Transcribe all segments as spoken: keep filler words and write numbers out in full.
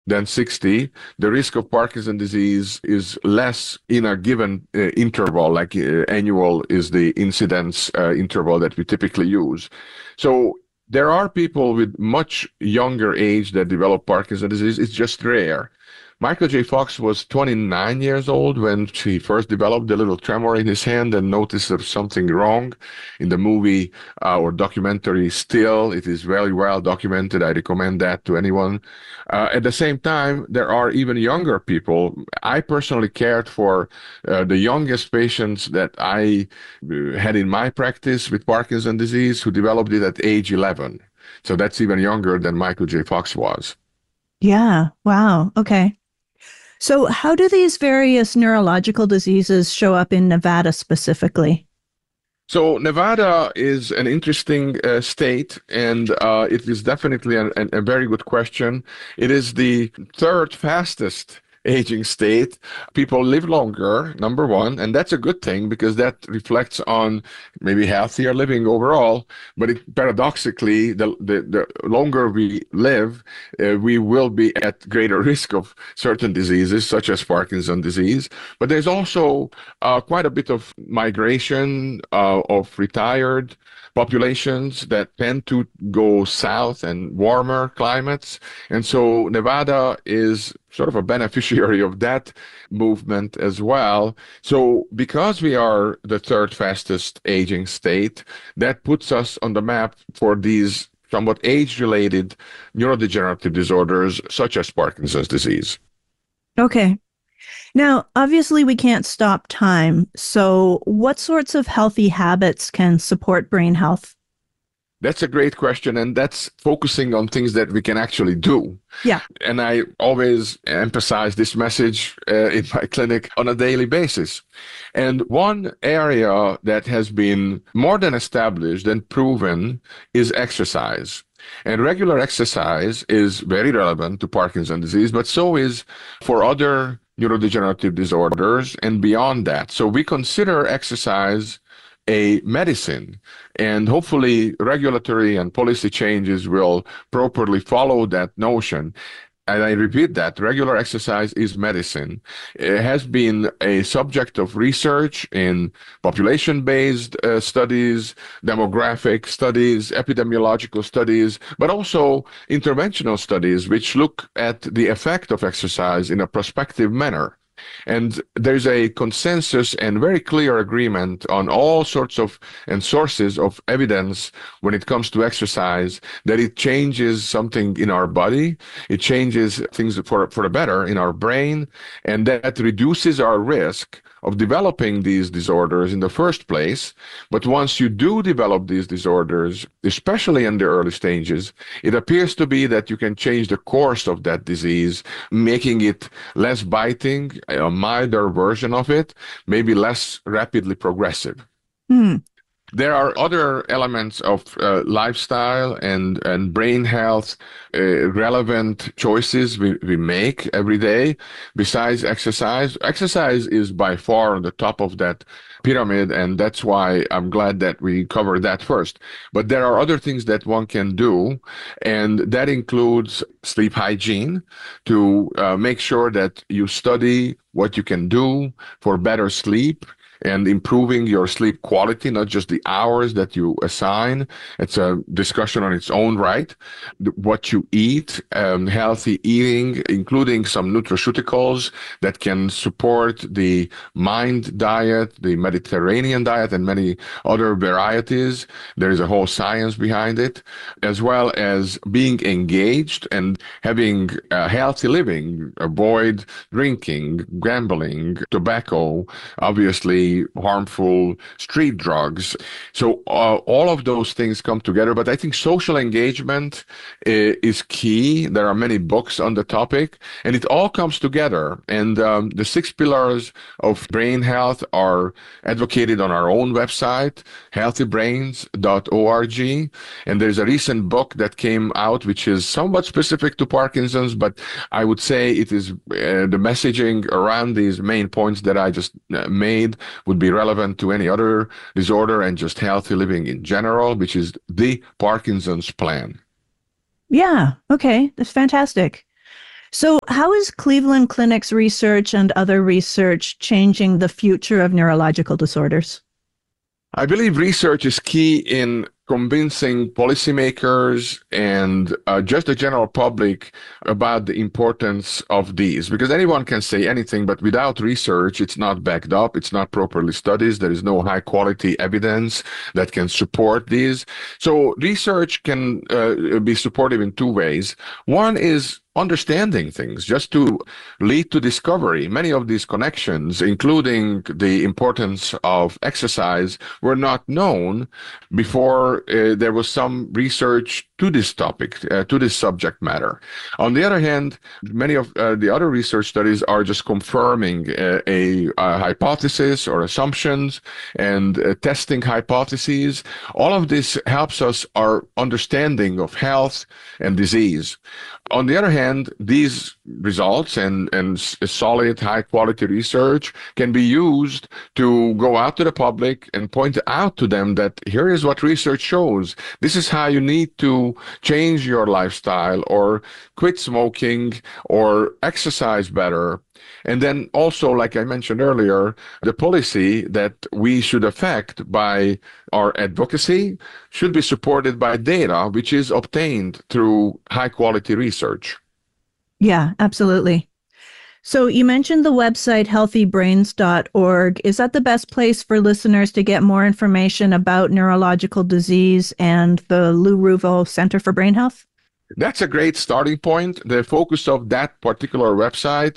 than sixty, the risk of Parkinson's disease is less in a given uh, interval, like uh, annual is the incidence uh, interval that we typically use. So there are people with much younger age that develop Parkinson's disease. It's just rare. Michael J. Fox was twenty-nine years old when he first developed the little tremor in his hand and noticed there's something wrong. In the movie uh, or documentary Still, it is very well documented. I recommend that to anyone. Uh, at the same time, there are even younger people. I personally cared for uh, the youngest patients that I uh, had in my practice with Parkinson's disease who developed it at age eleven. So that's even younger than Michael J. Fox was. Yeah. Wow. Okay. So, how do these various neurological diseases show up in Nevada specifically? So Nevada is an interesting uh, state, and uh, it is definitely an, an, a very good question. It is the third fastest aging state. People live longer, number one, and that's a good thing because that reflects on maybe healthier living overall. But it, paradoxically, the, the, the longer we live, uh, we will be at greater risk of certain diseases, such as Parkinson's disease. But there's also uh, quite a bit of migration uh, of retired populations that tend to go south and warmer climates. And so Nevada is sort of a beneficiary of that movement as well. So because we are the third fastest aging state, that puts us on the map for these somewhat age-related neurodegenerative disorders such as Parkinson's disease. Okay. Now, obviously, we can't stop time. So, what sorts of healthy habits can support brain health? That's a great question, and that's focusing on things that we can actually do. Yeah. And I always emphasize this message uh, in my clinic on a daily basis. And one area that has been more than established and proven is exercise. And regular exercise is very relevant to Parkinson's disease, but so is for other neurodegenerative disorders and beyond that. So we consider exercise a medicine, and hopefully regulatory and policy changes will properly follow that notion. And I repeat that regular exercise is medicine. It has been a subject of research in population-based uh, studies, demographic studies, epidemiological studies, but also interventional studies, which look at the effect of exercise in a prospective manner. And there's a consensus and very clear agreement on all sorts of and sources of evidence when it comes to exercise that it changes something in our body, it changes things for, for the better in our brain, and that reduces our risk of developing these disorders in the first place. But once you do develop these disorders, especially in the early stages, it appears to be that you can change the course of that disease, making it less biting, a milder version of it, maybe less rapidly progressive. Hmm. There are other elements of uh, lifestyle and, and brain health, uh, relevant choices we, we make every day besides exercise. Exercise is by far on the top of that pyramid, and that's why I'm glad that we covered that first. But there are other things that one can do, and that includes sleep hygiene to uh, make sure that you study what you can do for better sleep and improving your sleep quality, not just the hours that you assign. It's a discussion on its own right. What you eat, um, healthy eating, including some nutraceuticals that can support the MIND diet, the Mediterranean diet, and many other varieties. There is a whole science behind it, as well as being engaged and having a healthy living. Avoid drinking, gambling, tobacco, obviously harmful street drugs. So uh, all of those things come together. But I think social engagement uh, is key. There are many books on the topic, and it all comes together. And um, the six pillars of brain health are advocated on our own website, healthy brains dot org. And there's a recent book that came out, which is somewhat specific to Parkinson's, but I would say it is uh, the messaging around these main points that I just uh, made would be relevant to any other disorder and just healthy living in general, which is the Parkinson's Plan. Yeah. Okay. That's fantastic. So how is Cleveland Clinic's research and other research changing the future of neurological disorders? I believe research is key in convincing policymakers and uh, just the general public about the importance of these. Because anyone can say anything, but without research, it's not backed up, it's not properly studied, there is no high quality evidence that can support these. So research can uh, be supportive in two ways. One is understanding things, just to lead to discovery. Many of these connections, including the importance of exercise, were not known before uh, there was some research to this topic, uh, to this subject matter. On the other hand, many of uh, the other research studies are just confirming uh, a, a hypothesis or assumptions and uh, testing hypotheses. All of this helps us our understanding of health and disease. On the other hand, these results and, and solid, high-quality research can be used to go out to the public and point out to them that here is what research shows. This is how you need to change your lifestyle or quit smoking or exercise better. And then also, like I mentioned earlier, the policy that we should affect by our advocacy should be supported by data, which is obtained through high-quality research. Yeah, absolutely. So you mentioned the website healthy brains dot org. Is that the best place for listeners to get more information about neurological disease and the Lou Ruvo Center for Brain Health? That's a great starting point. The focus of that particular website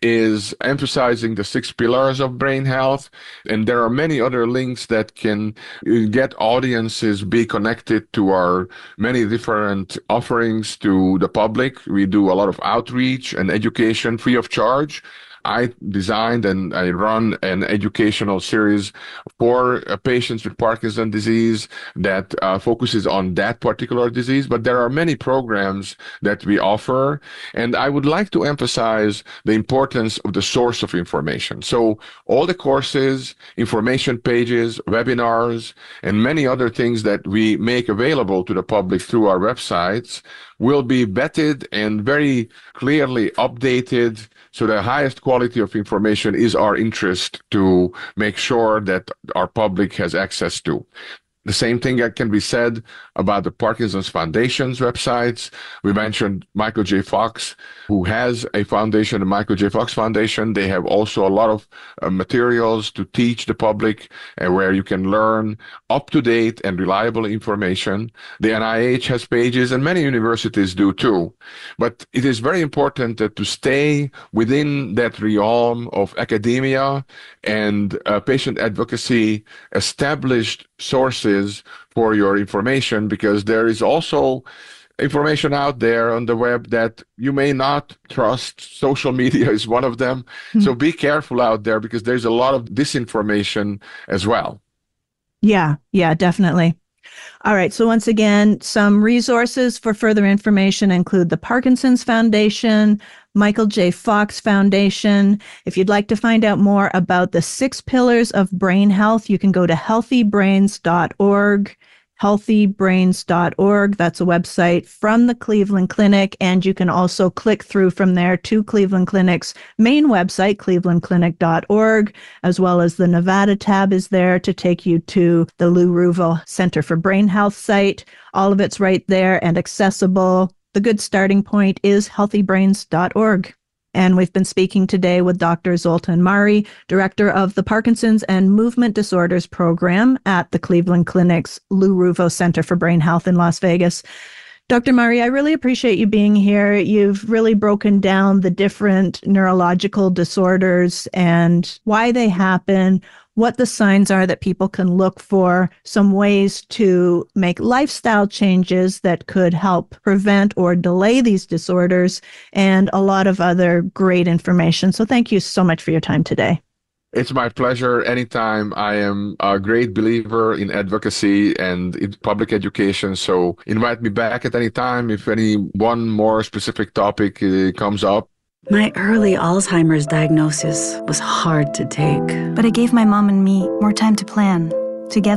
is emphasizing the six pillars of brain health. And there are many other links that can get audiences be connected to our many different offerings to the public. We do a lot of outreach and education free of charge. I designed and I run an educational series for uh, patients with Parkinson's disease that uh, focuses on that particular disease. But there are many programs that we offer. And I would like to emphasize the importance of the source of information. So all the courses, information pages, webinars, and many other things that we make available to the public through our websites will be vetted and very clearly updated. So the highest quality of information is our interest to make sure that our public has access to. The same thing that can be said about the Parkinson's Foundation's websites. We mentioned Michael J. Fox, who has a foundation, the Michael J. Fox Foundation. They have also a lot of uh, materials to teach the public and where you can learn up-to-date and reliable information. The N I H has pages, and many universities do too. But it is very important that to stay within that realm of academia and uh, patient advocacy, established sources for your information, because there is also information out there on the web that you may not trust. Social media is one of them. Mm-hmm. So be careful out there because there's a lot of disinformation as well. Yeah, yeah, definitely. All right. So once again, some resources for further information include the Parkinson's Foundation, Michael J. Fox Foundation. If you'd like to find out more about the six pillars of brain health, you can go to healthy brains dot org, healthy brains dot org. That's a website from the Cleveland Clinic. And you can also click through from there to Cleveland Clinic's main website, cleveland clinic dot org, as well as the Nevada tab is there to take you to the Lou Ruvo Center for Brain Health site. All of it's right there and accessible. The good starting point is healthy brains dot org. And we've been speaking today with Doctor Zoltan Mare, Director of the Parkinson's and Movement Disorders Program at the Cleveland Clinic's Lou Ruvo Center for Brain Health in Las Vegas. Doctor Mare, I really appreciate you being here. You've really broken down the different neurological disorders and why they happen, what the signs are that people can look for, some ways to make lifestyle changes that could help prevent or delay these disorders, and a lot of other great information. So thank you so much for your time today. It's my pleasure anytime. I am a great believer in advocacy and in public education. So invite me back at any time if any one more specific topic uh, comes up. My early Alzheimer's diagnosis was hard to take. But it gave my mom and me more time to plan, together.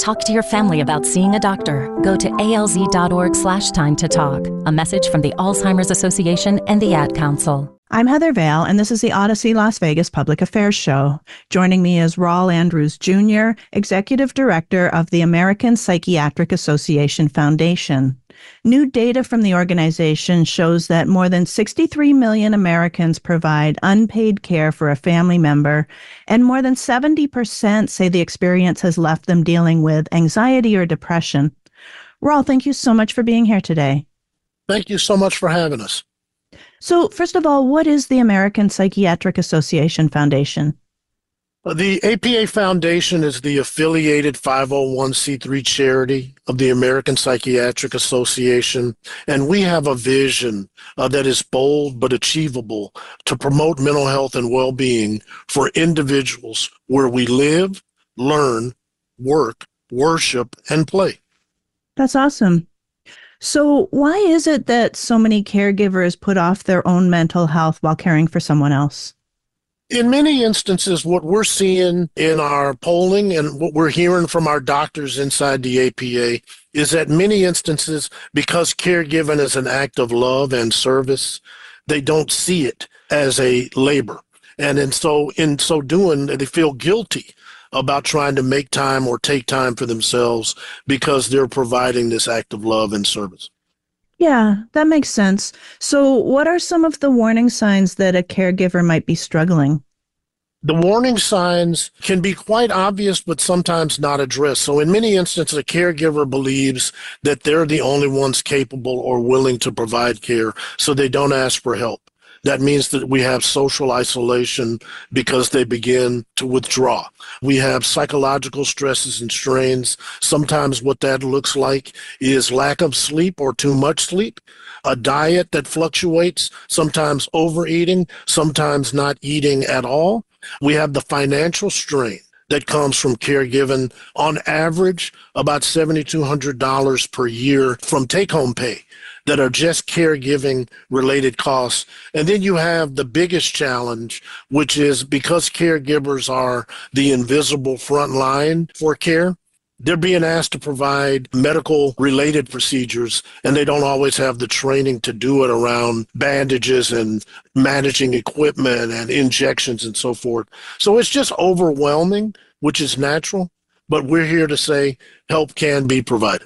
Talk to your family about seeing a doctor. Go to alz.org slash time to talk. A message from the Alzheimer's Association and the Ad Council. I'm Heather Vale, and this is the Odyssey Las Vegas Public Affairs Show. Joining me is Raul Andrews Junior, Executive Director of the American Psychiatric Association Foundation. New data from the organization shows that more than sixty-three million Americans provide unpaid care for a family member, and more than seventy percent say the experience has left them dealing with anxiety or depression. Raul, thank you so much for being here today. Thank you so much for having us. So, first of all, what is the American Psychiatric Association Foundation? The A P A Foundation is the affiliated five oh one c three charity of the American Psychiatric Association, and we have a vision uh, that is bold but achievable to promote mental health and well-being for individuals where we live, learn, work, worship, and play. That's awesome. So why is it that so many caregivers put off their own mental health while caring for someone else? In many instances, what we're seeing in our polling and what we're hearing from our doctors inside the A P A is that many instances, because caregiving is an act of love and service, they don't see it as a labor. And in so, in so doing, they feel guilty about trying to make time or take time for themselves because they're providing this act of love and service. Yeah, that makes sense. So what are some of the warning signs that a caregiver might be struggling? The warning signs can be quite obvious, but sometimes not addressed. So in many instances, a caregiver believes that they're the only ones capable or willing to provide care, so they don't ask for help. That means that we have social isolation because they begin to withdraw. We have psychological stresses and strains. Sometimes what that looks like is lack of sleep or too much sleep, a diet that fluctuates, sometimes overeating, sometimes not eating at all. We have the financial strain that comes from caregiving, on average, about seven thousand two hundred dollars per year from take-home pay that are just caregiving related costs. And then you have the biggest challenge, which is because caregivers are the invisible front line for care, they're being asked to provide medical related procedures, and they don't always have the training to do it around bandages and managing equipment and injections and so forth. So it's just overwhelming, which is natural, but we're here to say help can be provided.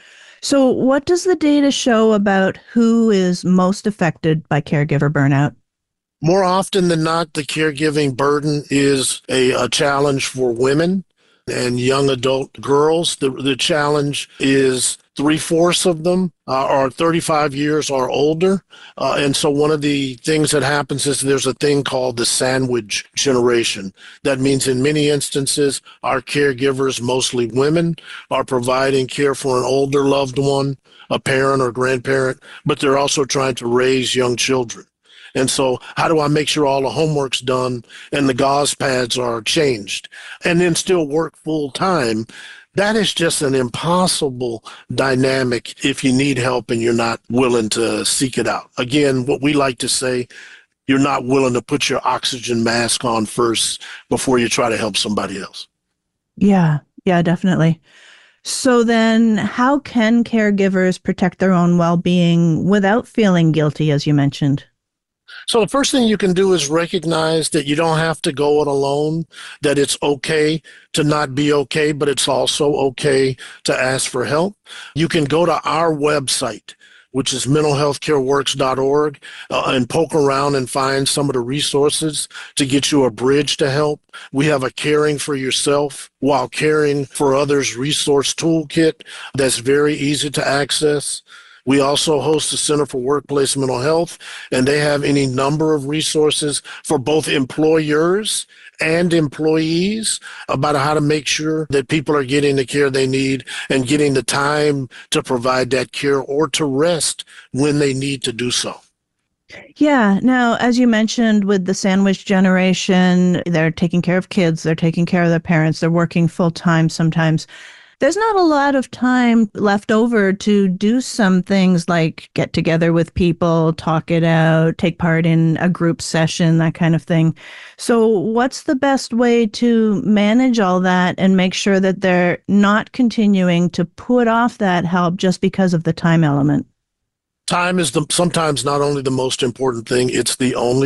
So what does the data show about who is most affected by caregiver burnout? More often than not, the caregiving burden is a, a challenge for women and young adult girls. The, the challenge is three-fourths of them uh, are thirty-five years or older. Uh, and so one of the things that happens is there's a thing called the sandwich generation. That means in many instances, our caregivers, mostly women, are providing care for an older loved one, a parent or grandparent, but they're also trying to raise young children. And so how do I make sure all the homework's done and the gauze pads are changed and then still work full time? That is just an impossible dynamic if you need help and you're not willing to seek it out. Again, what we like to say, you're not willing to put your oxygen mask on first before you try to help somebody else. Yeah, yeah, definitely. So then how can caregivers protect their own well-being without feeling guilty, as you mentioned? So the first thing you can do is recognize that you don't have to go it alone, that it's okay to not be okay, but it's also okay to ask for help. You can go to our website, which is mental health care works dot org, uh, and poke around and find some of the resources to get you a bridge to help. We have a Caring for Yourself While Caring for Others resource toolkit that's very easy to access. We also host the Center for Workplace Mental Health, and they have any number of resources for both employers and employees about how to make sure that people are getting the care they need and getting the time to provide that care or to rest when they need to do so. Yeah. Now, as you mentioned, with the sandwich generation, they're taking care of kids, they're taking care of their parents, they're working full time sometimes. There's not a lot of time left over to do some things like get together with people, talk it out, take part in a group session, that kind of thing. So what's the best way to manage all that and make sure that they're not continuing to put off that help just because of the time element? Time is the, sometimes not only the most important thing, it's the only